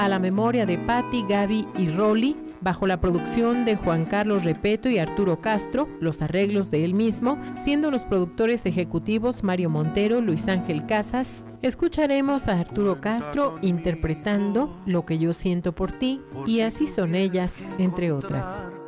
a la memoria de Patti, Gaby y Rolly, bajo la producción de Juan Carlos Repeto y Arturo Castro, los arreglos de él mismo, siendo los productores ejecutivos Mario Montero, Luis Ángel Casas. Escucharemos a Arturo Castro interpretando Lo que yo siento por ti y Así son ellas, entre otras.